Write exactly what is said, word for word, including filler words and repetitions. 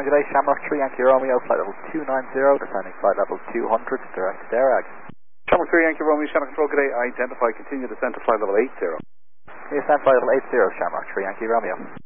Flying today, Shamrock three Yankee Romeo, flight level two ninety, descending flight level two hundred, direct to Derag. Shamrock three Yankee Romeo, Shamrock Control, good day, identify, continue descent to flight level eighty. Descent flight level eighty, Shamrock three Yankee Romeo.